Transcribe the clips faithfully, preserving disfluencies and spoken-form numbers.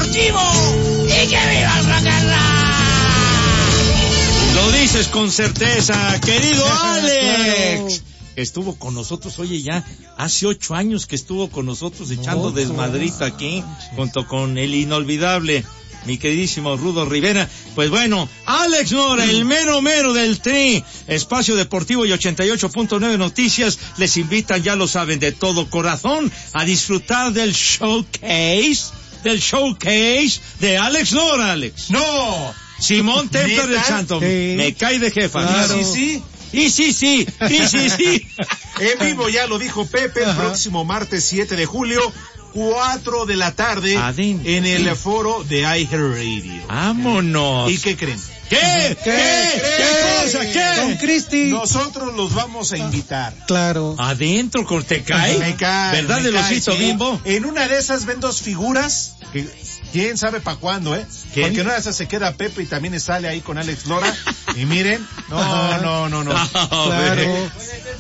Deportivo y que viva el rock and roll. Lo dices con certeza, querido Alex. Claro. Estuvo con nosotros, oye, ya hace ocho años que estuvo con nosotros echando No, desmadrito no, aquí, manches. junto con el inolvidable, mi queridísimo Rudo Rivera. Pues bueno, Alex Lora, el mero mero del Tri, Espacio Deportivo y ochenta y ocho punto nueve Noticias, les invitan, ya lo saben, de todo corazón, a disfrutar del showcase, del showcase de Alex Lora, Alex. ¡No! Simón Templar del ¿Neta? Santo, Sí. me cae de jefa. Claro. Sí, sí. Y sí, sí, y sí, sí. En vivo ya lo dijo Pepe, el Ajá. próximo martes siete de julio, cuatro de la tarde, Adentro. en el foro de iHeartRadio. Vámonos. ¿Y qué creen? ¿Qué? ¿Qué? ¿Qué, ¿Qué cosa? Don ¿Qué? Cristi. Nosotros los vamos a invitar. Claro. Adentro, con- ¿te cae? Me cae. ¿Verdad, me del cae, osito sí. Bimbo? En una de esas ven dos figuras que quién sabe para cuándo, ¿eh? ¿Quién? Porque en una de esas se queda Pepe y también sale ahí con Alex Lora. Y miren, no, no, no, no. Claro.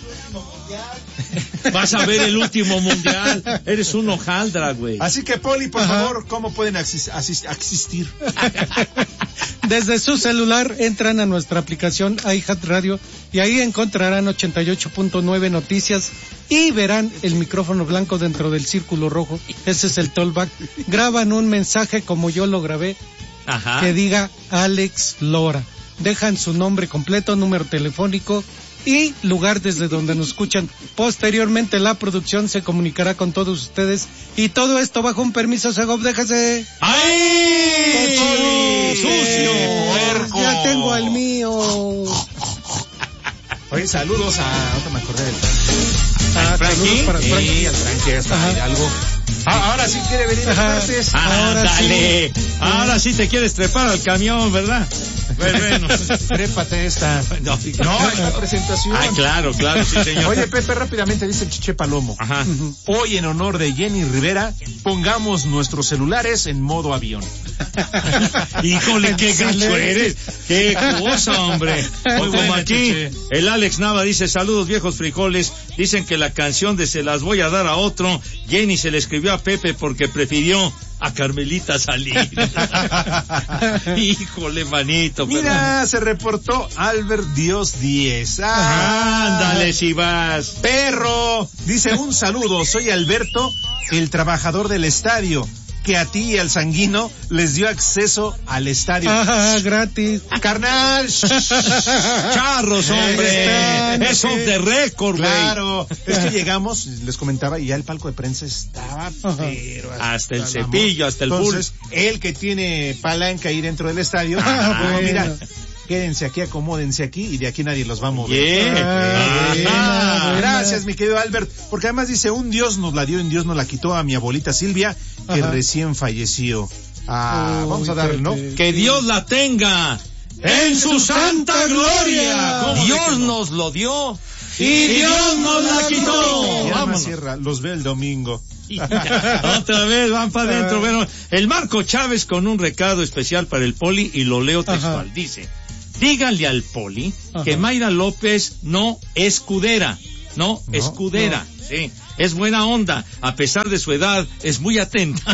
Vas a ver el último mundial. Eres un hojaldra, güey. Así que, Poli, por Ajá. favor, ¿cómo pueden asis- asis- asistir? Desde su celular entran a nuestra aplicación iHeartRadio y ahí encontrarán ochenta y ocho punto nueve Noticias y verán el micrófono blanco dentro del círculo rojo. Ese es el tollback. Graban un mensaje como yo lo grabé Ajá. que diga Alex Lora. Dejan su nombre completo, número telefónico y lugar desde donde nos escuchan. Posteriormente la producción se comunicará con todos ustedes y todo esto bajo un permiso Segov. Déjese. ¡Ay! Poli! ¡Sucio! ¡Puerco! Ya tengo al mío. Oye, saludos a... Ahorita me acordé del Ah, Frankie? saludos para Frankie. Sí, al Frankie, hasta Ajá. Hidalgo. Ah, ahora sí quiere venir a Ajá. martes. Ahora ¡Ándale! sí. Ahora sí te quieres trepar al camión, ¿verdad? Pues bueno. Trépate esta. No, No, esta presentación. Ah, claro, claro, sí, señor. Oye, Pepe, rápidamente dice el Chiche Palomo. Ajá. Hoy, en honor de Jenny Rivera, pongamos nuestros celulares en modo avión. Híjole, qué gacho Excelente. eres. Qué cosa, hombre. Muy O como buena, aquí, Cheche. el Alex Nava dice, saludos viejos frijoles. Dicen que la canción de Se las voy a dar a otro, Jenny se le escribió a Pepe porque prefirió a Carmelita salir. Híjole, manito. Mira, se reportó Albert Dios diez. perdón. Ah, Ándale, si vas. perro. Dice, un saludo, soy Alberto, el trabajador del estadio, que a ti y al Sanguino les dio acceso al estadio. Ah, gratis. Carnal. Charros, hombre. Están, Es off the record, güey. Claro, es que llegamos, les comentaba, y ya el palco de prensa estaba, pero Hasta el la cepillo, mo- hasta el Entonces, él que tiene palanca ahí dentro del estadio, Ah, dijo, bueno. mira, quédense aquí, acomódense aquí, y de aquí nadie los va a mover. Yeah. Ah, Eh, buena, buena. Gracias, mi querido Albert, porque además dice, un Dios nos la dio, un Dios nos la quitó a mi abuelita Silvia, que Ajá. recién falleció. Ah, Uy, vamos a darle, ¿no? Pepe. Que Dios la tenga en su santa gloria. ¿Cómo de que Dios no? nos lo dio y Dios nos la quitó. Y además Vámonos. cierra, los ve el domingo. Otra vez van para adentro. Bueno, el Marco Chávez con un recado especial para el Poli y lo leo textual. Ajá. Dice, díganle al Poli Ajá. que Mayra López no escudera, no, No, escudera. Sí, es buena onda, a pesar de su edad, es muy atenta.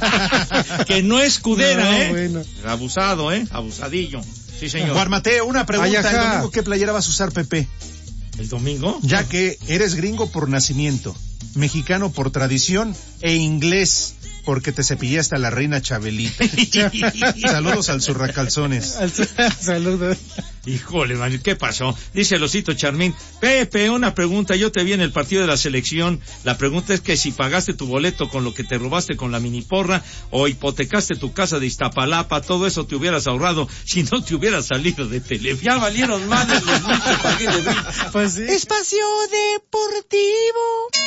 Que no escudera, No, ¿eh? bueno. Abusado, ¿eh? Abusadillo. Sí, señor. Juan Mateo, una pregunta, Ay, el ajá. domingo, ¿qué playera vas a usar, Pepe? ¿El domingo? Ya que eres gringo por nacimiento, mexicano por tradición e inglés porque te cepillaste a la reina Chabelita. Saludos al Zurracalzones. Al- Saludos. Híjole, man, ¿qué pasó? Dice el osito Charmín, Pepe, una pregunta, yo te vi en el partido de la selección, la pregunta es que si pagaste tu boleto con lo que te robaste con la miniporra o hipotecaste tu casa de Iztapalapa, todo eso te hubieras ahorrado si no te hubieras salido de Televisa. Ya valieron madres los mil que pagué de renta. Pues sí. Espacio Deportivo.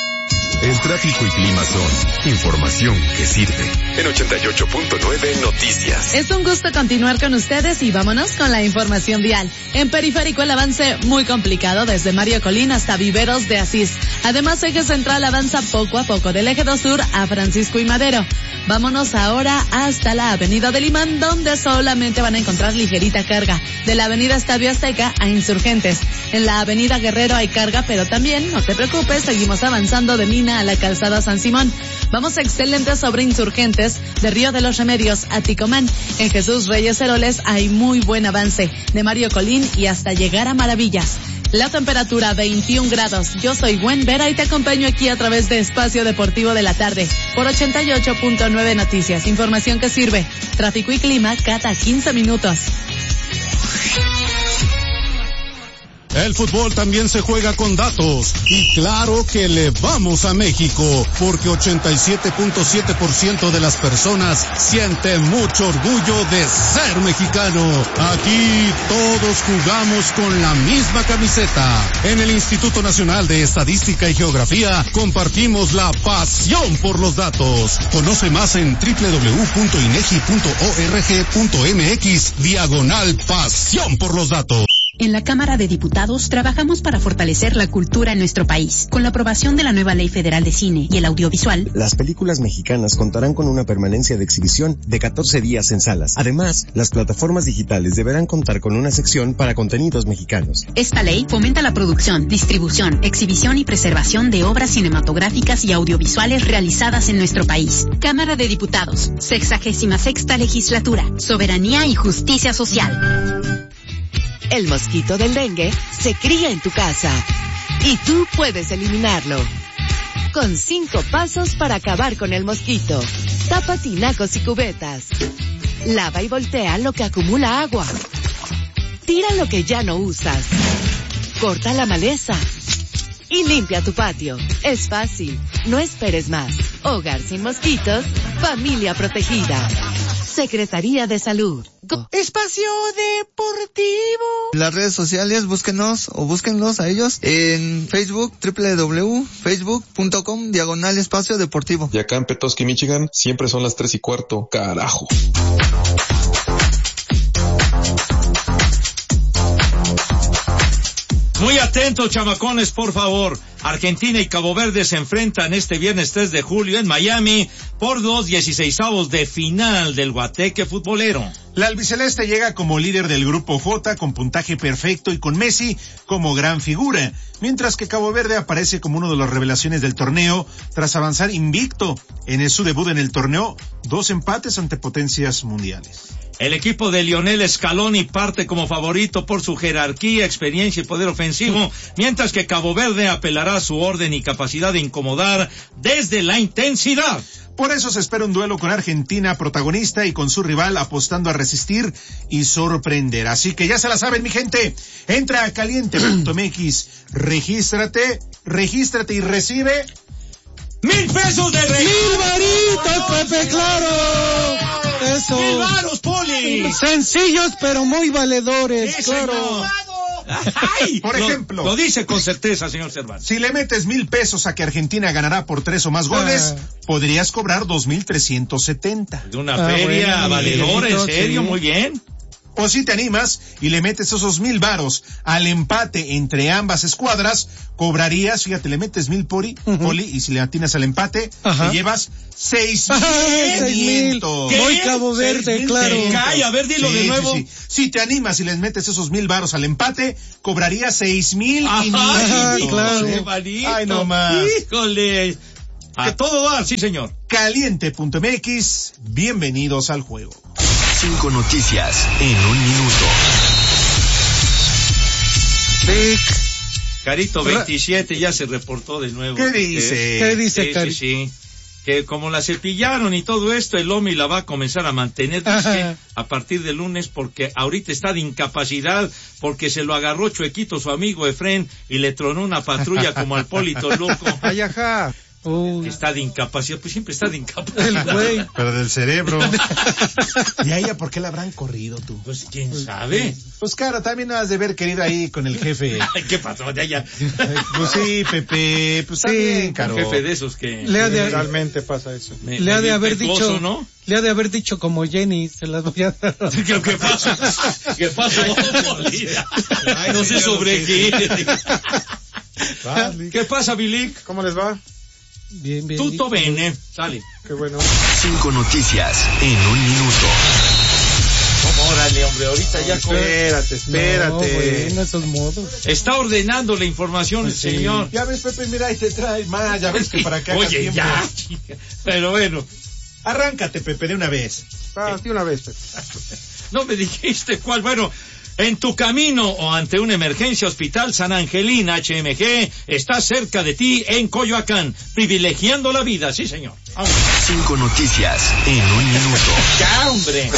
El tráfico y clima son información que sirve. En ochenta y ocho punto nueve Noticias. Es un gusto continuar con ustedes y vámonos con la información vial. En Periférico el avance muy complicado desde Mario Colín hasta Viveros de Asís. Además, eje central avanza poco a poco del eje dos sur a Francisco y Madero. Vámonos ahora hasta la avenida del Imán, donde solamente van a encontrar ligerita carga. De la avenida Estadio Azteca a Insurgentes. En la avenida Guerrero hay carga, pero también, no te preocupes, seguimos avanzando de Mina esquina a la calzada San Simón. Vamos excelentes sobre Insurgentes, de Río de los Remedios a Ticomán. En Jesús Reyes Heroles hay muy buen avance, de Mario Colín y hasta llegar a Maravillas. La temperatura veintiún grados. Yo soy Gwen Vera y te acompaño aquí a través de Espacio Deportivo de la Tarde por ochenta y ocho punto nueve Noticias. Información que sirve. Tráfico y clima cada quince minutos. El fútbol también se juega con datos y claro que le vamos a México porque ochenta y siete punto siete por ciento de las personas sienten mucho orgullo de ser mexicano. Aquí todos jugamos con la misma camiseta. En el Instituto Nacional de Estadística y Geografía compartimos la pasión por los datos. Conoce más en doble u doble u doble u punto inegi punto org punto mx diagonal pasión por los datos. En la Cámara de Diputados trabajamos para fortalecer la cultura en nuestro país. Con la aprobación de la nueva Ley Federal de Cine y el Audiovisual, las películas mexicanas contarán con una permanencia de exhibición de catorce días en salas. Además, las plataformas digitales deberán contar con una sección para contenidos mexicanos. Esta ley fomenta la producción, distribución, exhibición y preservación de obras cinematográficas y audiovisuales realizadas en nuestro país. Cámara de Diputados, sexagésima sexta Legislatura, Soberanía y Justicia Social. El mosquito del dengue se cría en tu casa y tú puedes eliminarlo. Con cinco pasos para acabar con el mosquito. Tapa tinacos y cubetas. Lava y voltea lo que acumula agua. Tira lo que ya no usas. Corta la maleza. Y limpia tu patio. Es fácil. No esperes más. Hogar sin mosquitos. Familia protegida. Secretaría de Salud. Espacio Deportivo. Las redes sociales, búsquenos o búsquenlos a ellos en Facebook, doble u doble u doble u punto facebook punto com, diagonal Espacio Deportivo. Y acá en Petoskey, Michigan, siempre son las tres y cuarto. Carajo. Muy atentos, chamacones, por favor. Argentina y Cabo Verde se enfrentan este viernes tres de julio en Miami por los dieciseisavos de final del Guateque futbolero. La albiceleste llega como líder del grupo J con puntaje perfecto y con Messi como gran figura, mientras que Cabo Verde aparece como una de las revelaciones del torneo tras avanzar invicto en su debut en el torneo, dos empates ante potencias mundiales. El equipo de Lionel Scaloni parte como favorito por su jerarquía, experiencia y poder ofensivo, mientras que Cabo Verde apelará a su orden y capacidad de incomodar desde la intensidad. Por eso se espera un duelo con Argentina protagonista y con su rival apostando a resistir y sorprender. Así que ya se la saben, mi gente. Entra a caliente punto mx, regístrate, regístrate y recibe ¡Mil pesos de regalo! ¡Mil varitos, Pepe, claro! Eso. ¡Mil varos, Poli! Sencillos, pero muy valedores, ¡Ese claro. no! Ay, por lo, ejemplo, lo dice con certeza, señor Cervantes. Si le metes mil pesos a que Argentina ganará por tres o más goles, ah. podrías cobrar dos mil trescientos setenta. De una ah, feria, bueno, valedora, en serio, sí. Muy bien. O si te animas y le metes esos mil varos al empate entre ambas escuadras, cobrarías, fíjate, le metes mil poli, uh-huh. poli y si le atinas al empate, Ajá. te llevas seis mil. Voy Cabo Verde, claro. Cae, a ver, dilo sí, de nuevo. Sí, sí. Si te animas y les metes esos mil varos al empate, cobrarías seis mil quinientos. Claro. Ay, no más. Híjole. A todo dar, sí, señor. Caliente punto mx, bienvenidos al juego. Cinco noticias en un minuto. Sí. Carito veintisiete ya se reportó de nuevo. ¿Qué dice? ¿Qué dice, sí, Carito? Sí, sí. Que como la cepillaron y todo esto, el Omi la va a comenzar a mantener dice, a partir del lunes porque ahorita está de incapacidad porque se lo agarró chuequito su amigo Efren y le tronó una patrulla como al Polito loco. Ay, ajá. Uh, está de incapacidad, pues siempre está de incapacidad. El güey. Pero del cerebro. ¿Y a ella por qué la habrán corrido tú? Pues quién sabe. Pues claro, también no has de haber querido ahí con el jefe. ¿Qué pasó? Ya, ya. Pues sí, Pepe, pues sí, también, Caro. Un jefe de esos que... Le ha de, realmente pasa eso. Me, le ha de haber petuoso, dicho, ¿no? Le ha de haber dicho como Jenny, se las voy a dar. ¿Qué, qué pasa? ¿Qué pasa? No sé sobre qué. ¿Qué pasa, Bilic? ¿Cómo les va? Bien, bien. Tutto bene. Sale. Qué bueno. Cinco noticias en un minuto. Órale, hombre, ahorita ya con... Espérate, espérate. No, bueno, esos modos. Está ordenando la información el Sí. señor. Ya ves, Pepe, mira, ahí te trae más, ya ves que para que hagas Oye, tiempo. ya, chica. Pero bueno, Arráncate, Pepe, de una vez. Ah, de una vez, Pepe. no me dijiste cuál. Bueno, en tu camino o ante una emergencia, Hospital San Angelín H M G está cerca de ti en Coyoacán, privilegiando la vida, sí señor. Vamos. Cinco noticias en un minuto. Ya, hombre.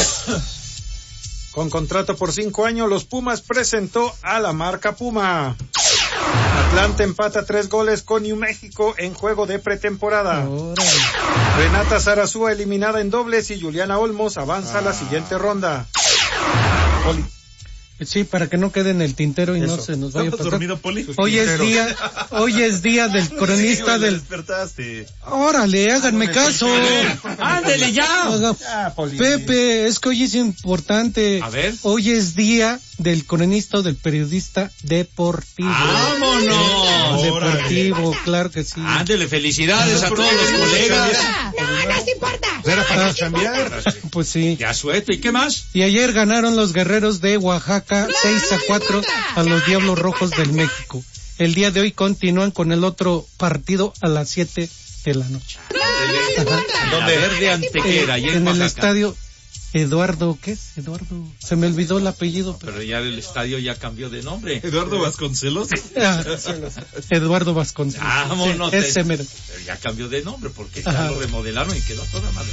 Con contrato por cinco años, los Pumas presentó a la marca Puma. Atlanta empata tres goles con New México en juego de pretemporada. Órale. Renata Zarazúa eliminada en dobles y Juliana Olmos avanza a la siguiente ronda. Poli. Sí, para que no quede en el tintero y Eso. no se nos vaya a ¿Estás pasar. dormido, Poli? Hoy es día, hoy es día del cronista Sí, del... despertaste. Órale, háganme caso. Ándele ya. Haga- Ya, Poli. Pepe, es que hoy es importante. A ver. Hoy es día del cronista o del periodista deportivo. ¡Vámonos! Deportivo, claro que sí. Ándele, felicidades a todos los colegas. Era para cambiar. Pues sí. Ya suelto, ¿y qué más? Y ayer ganaron los guerreros de Oaxaca seis a cuatro a los Diablos Rojos del México. El día de hoy continúan con el otro partido a las siete de la noche. Donde Verde Antequera, y en, en el Oaxaca. estadio Eduardo, ¿qué es? Eduardo, se me olvidó el apellido. Pero ya el estadio ya cambió de nombre. Eduardo Vasconcelos. Ah, Eduardo Vasconcelos. Vámonos. Sí, ese mero. Pero ya cambió de nombre porque ya Ajá. lo remodelaron y quedó toda madre.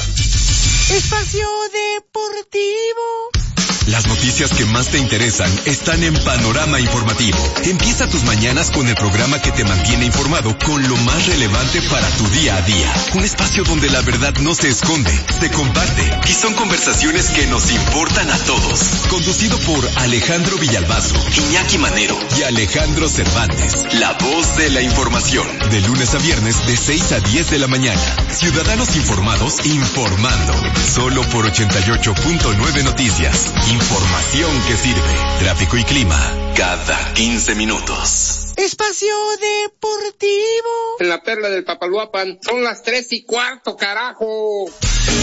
Espacio Deportivo. Las noticias que más te interesan están en Panorama Informativo. Empieza tus mañanas con el programa que te mantiene informado con lo más relevante para tu día a día. Un espacio donde la verdad no se esconde, se comparte y son conversaciones que nos importan a todos. Conducido por Alejandro Villalbazo, Iñaki Manero y Alejandro Cervantes. La voz de la información. De lunes a viernes de seis a diez de la mañana. Ciudadanos informados informando. Solo por ochenta y ocho punto nueve Noticias. Información que sirve. Tráfico y clima cada quince minutos. Espacio Deportivo. En la perla del Papaloapan son las tres y cuarto, carajo.